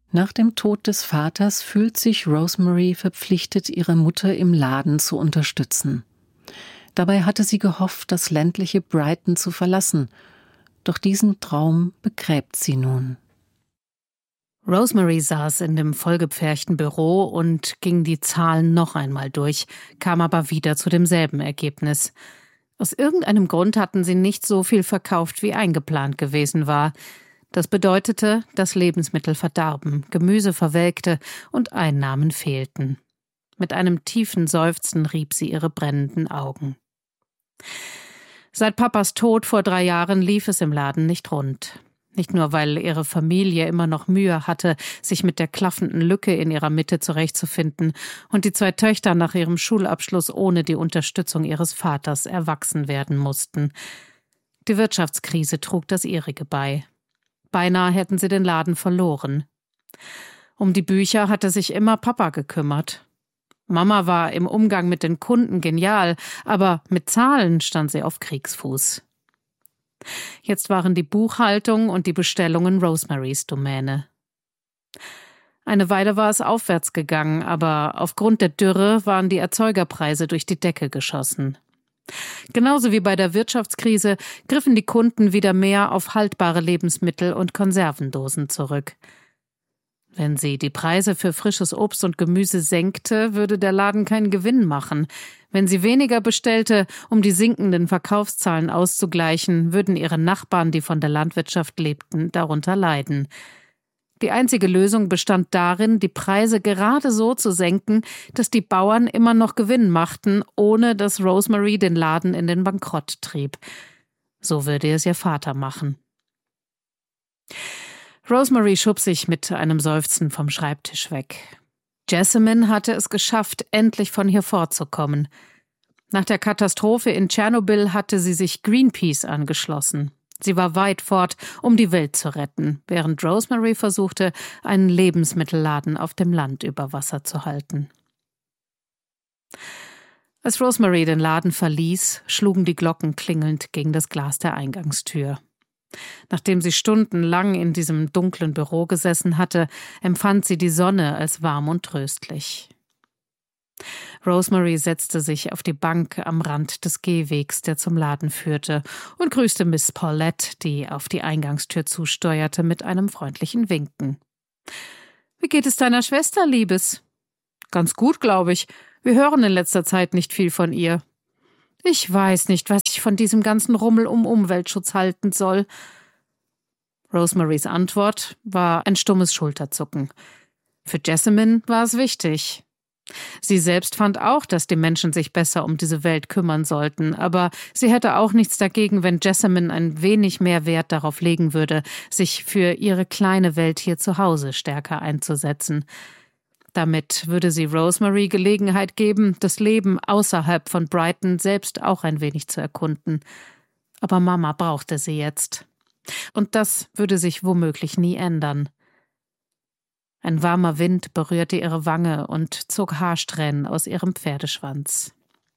Nach dem Tod des Vaters fühlt sich Rosemary verpflichtet, ihre Mutter im Laden zu unterstützen. Dabei hatte sie gehofft, das ländliche Brighton zu verlassen, doch diesen Traum begräbt sie nun. Rosemary saß in dem vollgepferchten Büro und ging die Zahlen noch einmal durch, kam aber wieder zu demselben Ergebnis. Aus irgendeinem Grund hatten sie nicht so viel verkauft, wie eingeplant gewesen war. Das bedeutete, dass Lebensmittel verdarben, Gemüse verwelkte und Einnahmen fehlten. Mit einem tiefen Seufzen rieb sie ihre brennenden Augen. Seit Papas Tod vor 3 Jahren lief es im Laden nicht rund. Nicht nur, weil ihre Familie immer noch Mühe hatte, sich mit der klaffenden Lücke in ihrer Mitte zurechtzufinden und die 2 Töchter nach ihrem Schulabschluss ohne die Unterstützung ihres Vaters erwachsen werden mussten. Die Wirtschaftskrise trug das ihrige bei. Beinahe hätten sie den Laden verloren. Um die Bücher hatte sich immer Papa gekümmert. Mama war im Umgang mit den Kunden genial, aber mit Zahlen stand sie auf Kriegsfuß. Jetzt waren die Buchhaltung und die Bestellungen Rosemarys Domäne. Eine Weile war es aufwärts gegangen, aber aufgrund der Dürre waren die Erzeugerpreise durch die Decke geschossen. Genauso wie bei der Wirtschaftskrise griffen die Kunden wieder mehr auf haltbare Lebensmittel und Konservendosen zurück. Wenn sie die Preise für frisches Obst und Gemüse senkte, würde der Laden keinen Gewinn machen. Wenn sie weniger bestellte, um die sinkenden Verkaufszahlen auszugleichen, würden ihre Nachbarn, die von der Landwirtschaft lebten, darunter leiden. Die einzige Lösung bestand darin, die Preise gerade so zu senken, dass die Bauern immer noch Gewinn machten, ohne dass Rosemary den Laden in den Bankrott trieb. So würde es ihr Vater machen. Rosemary schob sich mit einem Seufzen vom Schreibtisch weg. Jessamine hatte es geschafft, endlich von hier fortzukommen. Nach der Katastrophe in Tschernobyl hatte sie sich Greenpeace angeschlossen. Sie war weit fort, um die Welt zu retten, während Rosemary versuchte, einen Lebensmittelladen auf dem Land über Wasser zu halten. Als Rosemary den Laden verließ, schlugen die Glocken klingelnd gegen das Glas der Eingangstür. Nachdem sie stundenlang in diesem dunklen Büro gesessen hatte, empfand sie die Sonne als warm und tröstlich. Rosemary setzte sich auf die Bank am Rand des Gehwegs, der zum Laden führte, und grüßte Miss Paulette, die auf die Eingangstür zusteuerte, mit einem freundlichen Winken. »Wie geht es deiner Schwester, Liebes?« »Ganz gut, glaube ich. Wir hören in letzter Zeit nicht viel von ihr.« »Ich weiß nicht, was ich von diesem ganzen Rummel um Umweltschutz halten soll.« Rosemarys Antwort war ein stummes Schulterzucken. Für Jessamine war es wichtig. Sie selbst fand auch, dass die Menschen sich besser um diese Welt kümmern sollten, aber sie hätte auch nichts dagegen, wenn Jessamine ein wenig mehr Wert darauf legen würde, sich für ihre kleine Welt hier zu Hause stärker einzusetzen. Damit würde sie Rosemary Gelegenheit geben, das Leben außerhalb von Brighton selbst auch ein wenig zu erkunden. Aber Mama brauchte sie jetzt. Und das würde sich womöglich nie ändern. Ein warmer Wind berührte ihre Wange und zog Haarsträhnen aus ihrem Pferdeschwanz.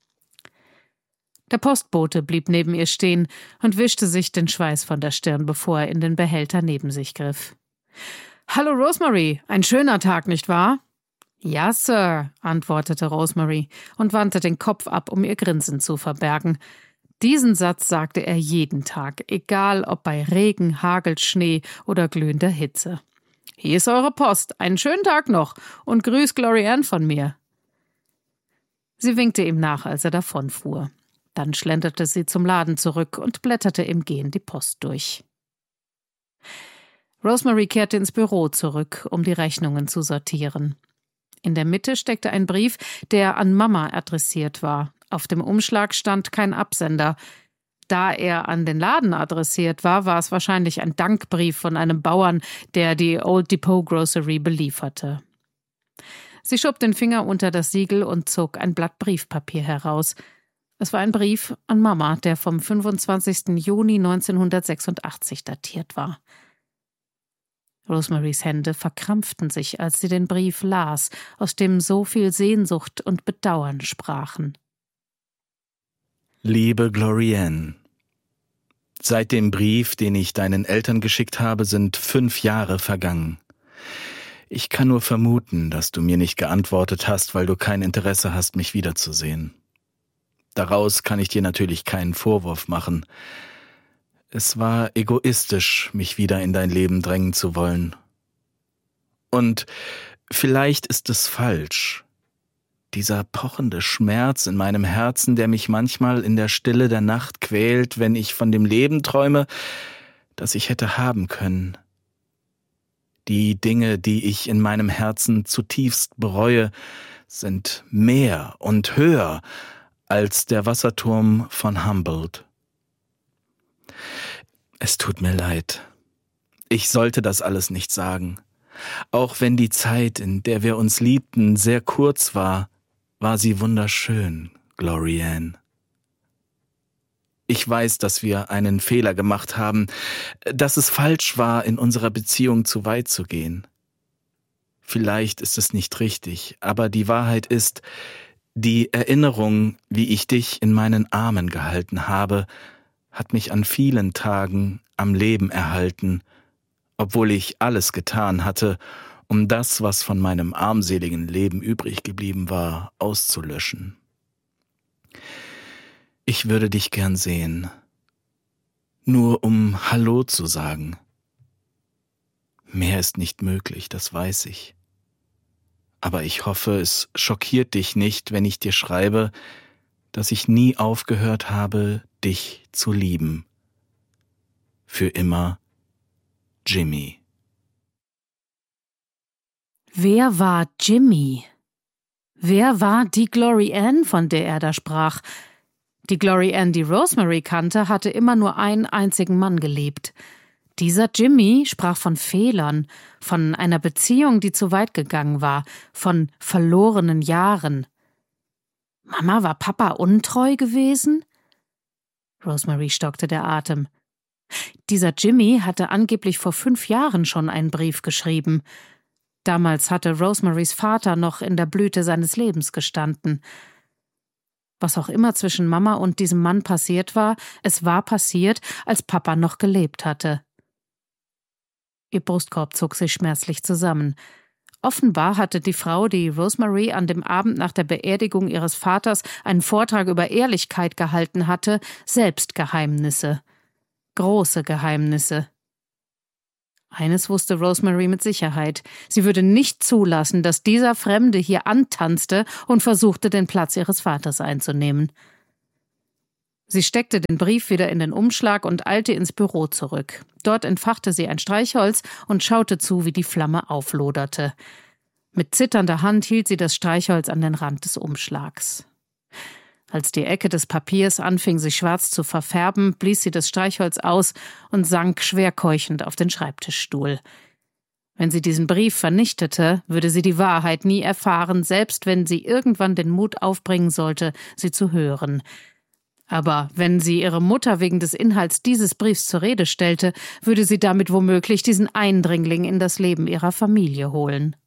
Der Postbote blieb neben ihr stehen und wischte sich den Schweiß von der Stirn, bevor er in den Behälter neben sich griff. »Hallo Rosemary, ein schöner Tag, nicht wahr?« »Ja, Sir«, antwortete Rosemary und wandte den Kopf ab, um ihr Grinsen zu verbergen. Diesen Satz sagte er jeden Tag, egal ob bei Regen, Hagel, Schnee oder glühender Hitze. »Hier ist eure Post. Einen schönen Tag noch und grüß Glory Ann von mir.« Sie winkte ihm nach, als er davonfuhr. Dann schlenderte sie zum Laden zurück und blätterte im Gehen die Post durch. Rosemary kehrte ins Büro zurück, um die Rechnungen zu sortieren. In der Mitte steckte ein Brief, der an Mama adressiert war. Auf dem Umschlag stand kein Absender. Da er an den Laden adressiert war, war es wahrscheinlich ein Dankbrief von einem Bauern, der die Old Depot Grocery belieferte. Sie schob den Finger unter das Siegel und zog ein Blatt Briefpapier heraus. Es war ein Brief an Mama, der vom 25. Juni 1986 datiert war. Rosemarys Hände verkrampften sich, als sie den Brief las, aus dem so viel Sehnsucht und Bedauern sprachen. Liebe Glory Ann, seit dem Brief, den ich deinen Eltern geschickt habe, sind 5 Jahre vergangen. Ich kann nur vermuten, dass du mir nicht geantwortet hast, weil du kein Interesse hast, mich wiederzusehen. Daraus kann ich dir natürlich keinen Vorwurf machen. Es war egoistisch, mich wieder in dein Leben drängen zu wollen. Und vielleicht ist es falsch. Dieser pochende Schmerz in meinem Herzen, der mich manchmal in der Stille der Nacht quält, wenn ich von dem Leben träume, das ich hätte haben können. Die Dinge, die ich in meinem Herzen zutiefst bereue, sind mehr und höher als der Wasserturm von Humboldt. Es tut mir leid. Ich sollte das alles nicht sagen. Auch wenn die Zeit, in der wir uns liebten, sehr kurz war, war sie wunderschön, Glorianne. Ich weiß, dass wir einen Fehler gemacht haben, dass es falsch war, in unserer Beziehung zu weit zu gehen. Vielleicht ist es nicht richtig, aber die Wahrheit ist, die Erinnerung, wie ich dich in meinen Armen gehalten habe, hat mich an vielen Tagen am Leben erhalten, obwohl ich alles getan hatte, um das, was von meinem armseligen Leben übrig geblieben war, auszulöschen. Ich würde dich gern sehen, nur um Hallo zu sagen. Mehr ist nicht möglich, das weiß ich. Aber ich hoffe, es schockiert dich nicht, wenn ich dir schreibe, dass ich nie aufgehört habe, dich zu lieben. Für immer, Jimmy. Wer war Jimmy? Wer war die Glorianne, von der er da sprach? Die Glorianne, die Rosemary kannte, hatte immer nur einen einzigen Mann geliebt. Dieser Jimmy sprach von Fehlern, von einer Beziehung, die zu weit gegangen war, von verlorenen Jahren. Mama, war Papa untreu gewesen? Rosemary stockte der Atem. Dieser Jimmy hatte angeblich vor 5 Jahren schon einen Brief geschrieben. Damals hatte Rosemarys Vater noch in der Blüte seines Lebens gestanden. Was auch immer zwischen Mama und diesem Mann passiert war, es war passiert, als Papa noch gelebt hatte. Ihr Brustkorb zog sich schmerzlich zusammen. Offenbar hatte die Frau, die Rosemary an dem Abend nach der Beerdigung ihres Vaters einen Vortrag über Ehrlichkeit gehalten hatte, selbst Geheimnisse. Große Geheimnisse. Eines wusste Rosemary mit Sicherheit. Sie würde nicht zulassen, dass dieser Fremde hier antanzte und versuchte, den Platz ihres Vaters einzunehmen. Sie steckte den Brief wieder in den Umschlag und eilte ins Büro zurück. Dort entfachte sie ein Streichholz und schaute zu, wie die Flamme aufloderte. Mit zitternder Hand hielt sie das Streichholz an den Rand des Umschlags. Als die Ecke des Papiers anfing, sich schwarz zu verfärben, blies sie das Streichholz aus und sank schwer keuchend auf den Schreibtischstuhl. Wenn sie diesen Brief vernichtete, würde sie die Wahrheit nie erfahren, selbst wenn sie irgendwann den Mut aufbringen sollte, sie zu hören. Aber wenn sie ihre Mutter wegen des Inhalts dieses Briefs zur Rede stellte, würde sie damit womöglich diesen Eindringling in das Leben ihrer Familie holen.